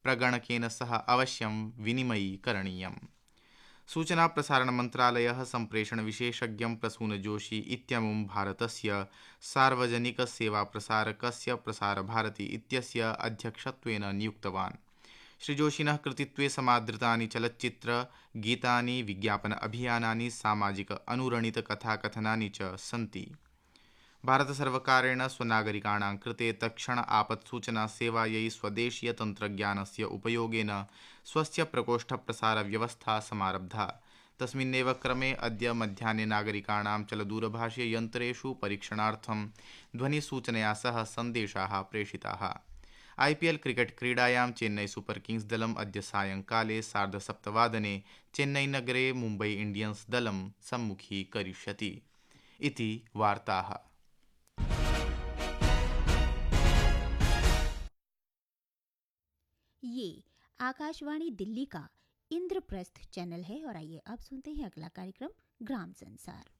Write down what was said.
प्रगणकेन सह अवश्यं विनिमयीकरणीयम्। सूचना प्रसारण मन्त्रालयः सम्प्रेषण विशेषज्ञं प्रसूनजोशी इत्यमुं भारतस्य सार्वजनिक सेवा प्रसारकस्य प्रसारभारती इत्यस्य अध्यक्षत्वेन नियुक्तवान्। श्रीजोशिनः कृतित्वे समादृतानि चलच्चित्र गीतानि, विज्ञापन अभियानानि, सामाजिक अनुरणित कथाकथनानि च सन्ति। भारतसर्वकारेण स्वनागरिकाणां कृते तत्क्षण आपत्सूचना सेवायै स्वदेशीय तन्त्रज्ञानस्य उपयोगेन स्वस्य प्रकोष्ठप्रसारव्यवस्था समारब्धा। तस्मिन्नेव क्रमे अद्य मध्याह्ने नागरिकाणां चलदूरभाषीययन्त्रेषु परीक्षणार्थं ध्वनिसूचनया सह सन्देशाः प्रेषिताः। IPL क्रिकेट क्रीडायां चेन्नई सुपर किंग्स दलम् अद्य सायंकाले 7:30 चेन्नईनगरे मुम्बई इंडियंस दलं सम्मुखीकरिष्यति। इति वार्ताः। ये आकाशवाणी दिल्ली का इंद्रप्रस्थ चैनल है और आइए अब सुनते हैं अगला कार्यक्रम ग्राम संसार।